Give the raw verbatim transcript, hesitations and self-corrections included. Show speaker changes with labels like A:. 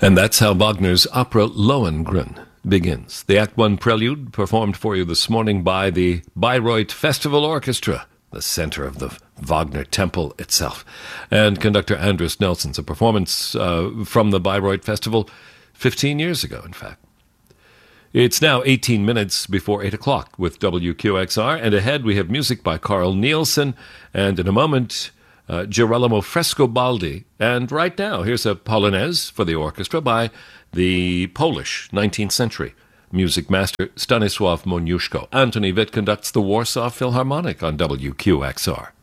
A: And that's how Wagner's opera Lohengrin begins. The Act One prelude performed for you this morning by the Bayreuth Festival Orchestra, the center of the Wagner temple itself. And conductor Andris Nelson's a performance uh, from the Bayreuth Festival fifteen years ago, in fact. It's now eighteen minutes before eight o'clock with W Q X R, and ahead we have music by Carl Nielsen, and in a moment, uh, Girolamo Frescobaldi. And right now, here's a Polonaise for the orchestra by the Polish nineteenth century music master Stanisław Moniuszko. Anthony Witt conducts the Warsaw Philharmonic on W Q X R.